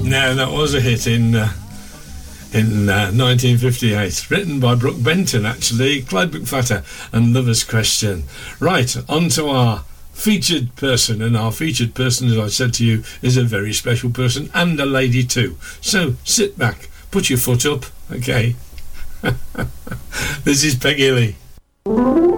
Now that was a hit in 1958, written by Brooke Benton, actually, Clyde McPhatter and Lover's Question. Right, on to our featured person, and our featured person, as I said to you, is a very special person, and a lady too. So sit back, put your foot up, okay? This is Peggy Lee.